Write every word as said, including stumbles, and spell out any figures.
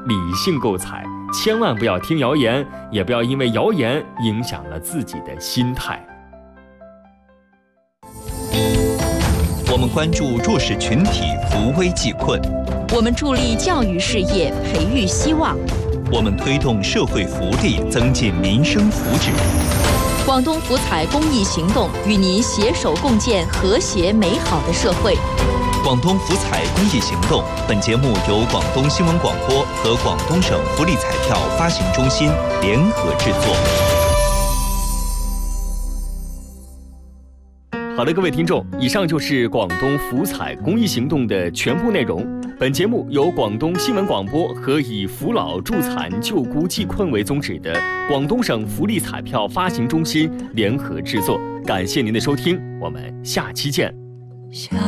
理性购彩，千万不要听谣言，也不要因为谣言影响了自己的心态。 我们关注弱势群体，扶危济困； 我们助力教育事业，培育希望； 我们推动社会福利，增进民生福祉。 广东福彩公益行动与您携手共建和谐美好的社会。 广东福彩公益行动，本节目由广东新闻广播和广东省福利彩票发行中心联合制作。 好的，各位听众，以上就是广东福彩公益行动的全部内容。本节目由广东新闻广播和以扶老助残救孤济困为宗旨的广东省福利彩票发行中心联合制作。感谢您的收听，我们下期见。